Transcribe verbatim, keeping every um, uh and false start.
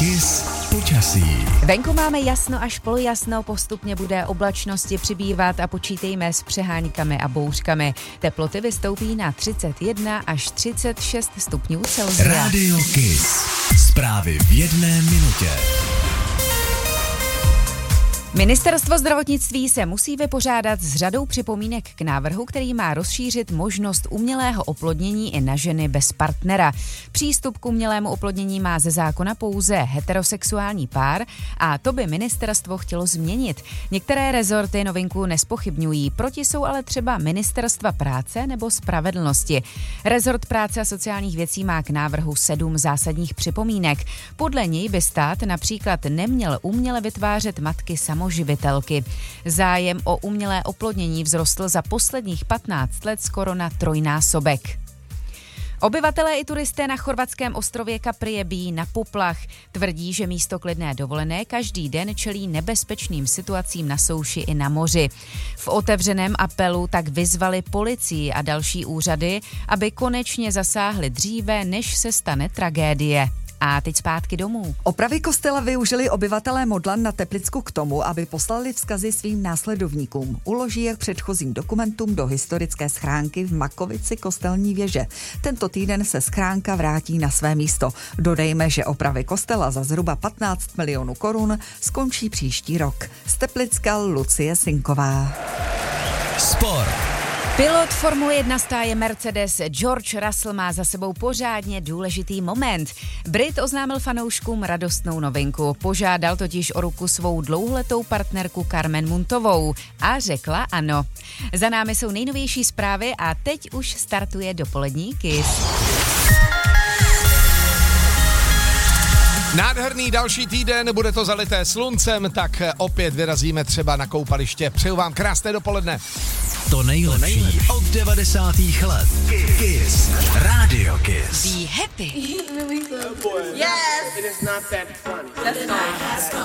Kiss počasí. Venku máme jasno až polojasno, postupně bude oblačnosti přibývat a počítejme s přeháňkami a bouřkami. Teploty vystoupí na třicet jedna až třicet šest stupňů Celsia. Radio Kiss. Zprávy v jedné minutě. Ministerstvo zdravotnictví se musí vypořádat s řadou připomínek k návrhu, který má rozšířit možnost umělého oplodnění i na ženy bez partnera. Přístup k umělému oplodnění má ze zákona pouze heterosexuální pár a to by ministerstvo chtělo změnit. Některé rezorty novinku nespochybňují, proti jsou ale třeba Ministerstva práce nebo spravedlnosti. Rezort práce a sociálních věcí má k návrhu sedm zásadních připomínek. Podle něj by stát například neměl uměle vytvářet matky samoživitelky. živitelky. Zájem o umělé oplodnění vzrostl za posledních patnáct let skoro na trojnásobek. Obyvatelé i turisté na chorvatském ostrově Capri bijí na poplach. Tvrdí, že místo klidné dovolené každý den čelí nebezpečným situacím na souši i na moři. V otevřeném apelu tak vyzvali policii a další úřady, aby konečně zasáhli dříve, než se stane tragédie. A teď zpátky domů. Opravy kostela využili obyvatelé Modlan na Teplicku k tomu, aby poslali vzkazy svým následovníkům. Uloží je k předchozím dokumentům do historické schránky v Makovici kostelní věže. Tento týden se schránka vrátí na své místo. Dodejme, že opravy kostela za zhruba patnáct milionů korun skončí příští rok. Z Teplicka Lucie Sinková. Sport. Pilot Formule jedna stáje Mercedes George Russell má za sebou pořádně důležitý moment. Brit oznámil fanouškům radostnou novinku. Požádal totiž o ruku svou dlouholetou partnerku Carmen Muntovou a řekla ano. Za námi jsou nejnovější zprávy a teď už startuje dopolední Kiss. Nádherný další týden, bude to zalité sluncem, tak opět vyrazíme třeba na koupaliště. Přeju vám krásné dopoledne. To nejlepší od devadesátých let. Kiss. Radio Kiss. Be happy. Yes. It is not that funny. That's fine.